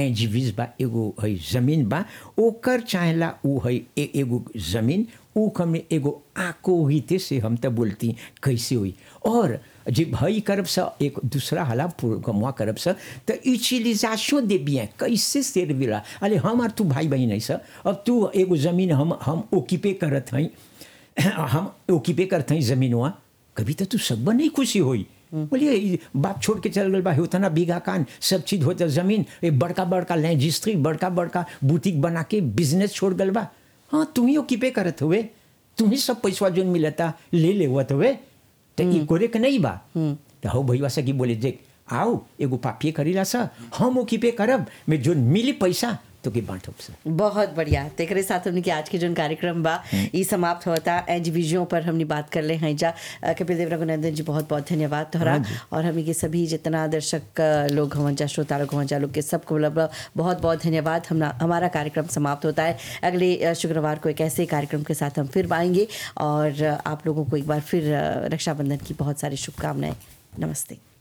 एंजिविस बा एगो है जमीन बा ओकर चाहेला ऊ है एगो जमीन ऊ कमे एगो आको हिते से हम तो बोलती कैसे हुई और जब हई करब सा एक दूसरा हला गमवा करब सा तो यूटिलाइजेशन दे बियां कैसे सेरविला अरे हम और तू भाई बहन है सा अब तू एगो जमीन हम ओक्यूपे करत हई हम ओक्यूपे करत हई जमीनवा कभी तो तू सब नहीं खुशी हुई बोलिए बाप छोड़ के चल गल बा उतना बीघा कान सब चीज होता जमीन एक बड़का बड़का लैंजिस्ट्री बड़का बड़का बुटीक बना के बिजनेस छोड़ गल बा हाँ तुम ही ओक्यूपे करत हुए तुम ही सब पैसा जोन मिलता ले लेवत हुए तो ई करे के नहीं बा तो हो भैया से की बोले देख आओ एगो पापिए करीला सा हम ओक्यूपे करब में जोन मिली पैसा तो के बांटब से बहुत बढ़िया तेरे साथ हमने कि आज के जो कार्यक्रम बा ई समाप्त होता एंजिविजों पर हमने बात कर ले हैं जा कपिल देव रघुनंदन जी बहुत बहुत धन्यवाद तोहरा और हमें के सभी जितना दर्शक लोग हवन जा श्रोता लोग हवन जा लोग के सबको बहुत बहुत धन्यवाद हमारा कार्यक्रम समाप्त होता है अगले शुक्रवार को एक ऐसे कार्यक्रम के साथ हम फिर आएंगे और आप लोगों को एक बार फिर रक्षाबंधन की बहुत सारी शुभकामनाएं नमस्ते।